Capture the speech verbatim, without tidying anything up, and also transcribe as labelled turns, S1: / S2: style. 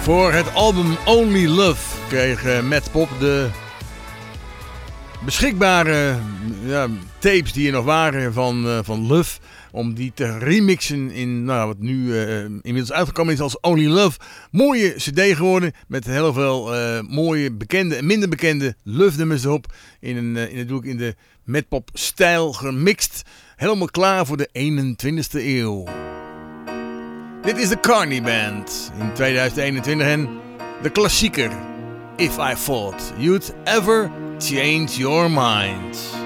S1: Voor het album Only Love kreeg uh, Matt Pop de beschikbare ja, tapes die er nog waren van, uh, van Love, om die te remixen in nou, wat nu uh, inmiddels uitgekomen is als Only Love. Mooie cd geworden met heel veel uh, mooie bekende en minder bekende Love nummers erop. In, een, uh, in, het, in de Matt Pop stijl gemixt. Helemaal klaar voor de eenentwintigste eeuw. Dit is de Carney Band in tweeduizend eenentwintig en de klassieker If I Thought You'd Ever Change Your Mind.